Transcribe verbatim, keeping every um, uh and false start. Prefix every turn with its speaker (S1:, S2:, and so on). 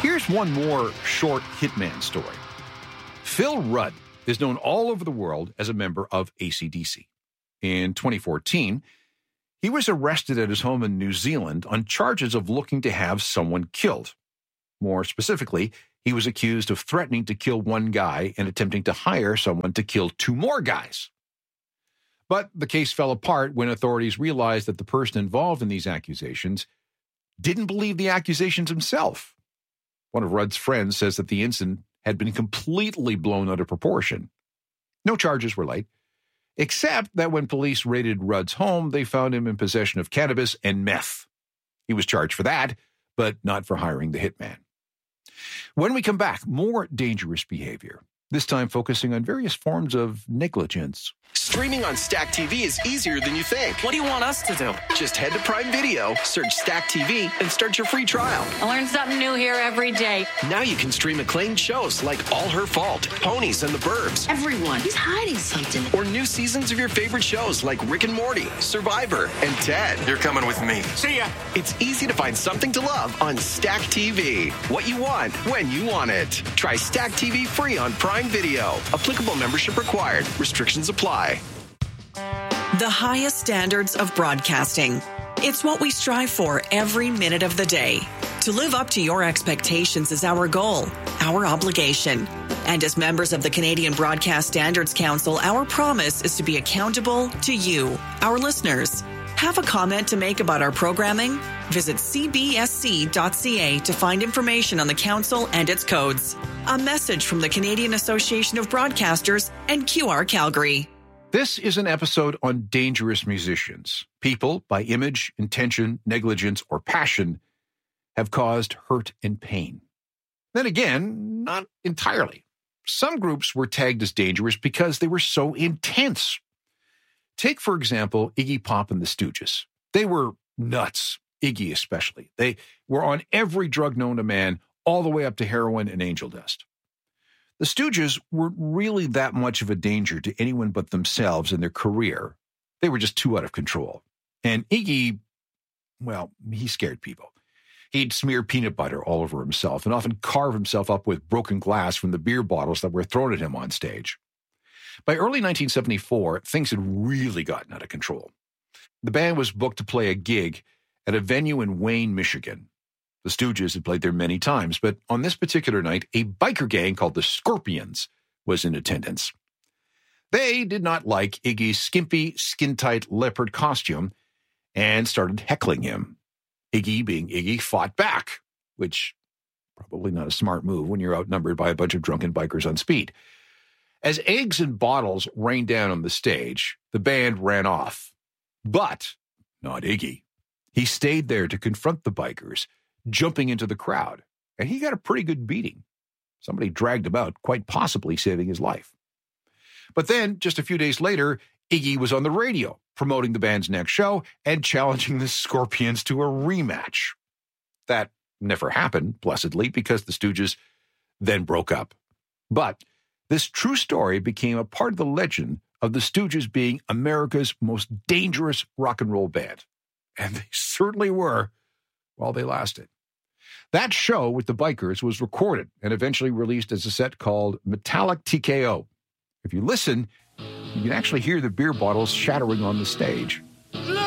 S1: Here's one more short hitman story. Phil Rudd is known all over the world as a member of A C D C. In twenty fourteen, he was arrested at his home in New Zealand on charges of looking to have someone killed. More specifically, he was accused of threatening to kill one guy and attempting to hire someone to kill two more guys. But the case fell apart when authorities realized that the person involved in these accusations didn't believe the accusations himself. One of Rudd's friends says that the incident had been completely blown out of proportion. No charges were laid, except that when police raided Rudd's home, they found him in possession of cannabis and meth. He was charged for that, but not for hiring the hitman. When we come back, more dangerous behavior, this time focusing on various forms of negligence.
S2: Streaming on Stack T V is easier than you think.
S3: What do you want us to do?
S2: Just head to Prime Video, search Stack T V, and start your free trial.
S4: I learn something new here every day.
S2: Now you can stream acclaimed shows like All Her Fault, Ponies and the Burbs.
S4: Everyone is hiding something.
S2: Or new seasons of your favorite shows like Rick and Morty, Survivor, and Ted.
S3: You're coming with me.
S2: See ya. It's easy to find something to love on Stack T V. What you want, when you want it. Try Stack T V free on Prime Video. Applicable membership required. Restrictions apply.
S5: The highest standards of broadcasting. It's what we strive for every minute of the day. To live up to your expectations is our goal, our obligation. And as members of the Canadian Broadcast Standards Council, our promise is to be accountable to you, our listeners. Have a comment to make about our programming? Visit c b s c dot c a to find information on the council and its codes. A message from the Canadian Association of Broadcasters and Q R Calgary.
S1: This is an episode on dangerous musicians. People, by image, intention, negligence, or passion, have caused hurt and pain. Then again, not entirely. Some groups were tagged as dangerous because they were so intense. Take, for example, Iggy Pop and the Stooges. They were nuts, Iggy especially. They were on every drug known to man, all the way up to heroin and angel dust. The Stooges weren't really that much of a danger to anyone but themselves in their career. They were just too out of control. And Iggy, well, he scared people. He'd smear peanut butter all over himself and often carve himself up with broken glass from the beer bottles that were thrown at him on stage. By early nineteen seventy-four, things had really gotten out of control. The band was booked to play a gig at a venue in Wayne, Michigan. The Stooges had played there many times, but on this particular night, a biker gang called the Scorpions was in attendance. They did not like Iggy's skimpy, skin-tight leopard costume and started heckling him. Iggy, being Iggy, fought back, which probably not a smart move when you're outnumbered by a bunch of drunken bikers on speed. As eggs and bottles rained down on the stage, the band ran off. But not Iggy. He stayed there to confront the bikers, jumping into the crowd, and he got a pretty good beating. Somebody dragged him out, quite possibly saving his life. But then, just a few days later, Iggy was on the radio, promoting the band's next show and challenging the Scorpions to a rematch. That never happened, blessedly, because the Stooges then broke up. But this true story became a part of the legend of the Stooges being America's most dangerous rock and roll band. And they certainly were while they lasted. That show with the bikers was recorded and eventually released as a set called Metallic T K O. If you listen, you can actually hear the beer bottles shattering on the stage.
S6: Look!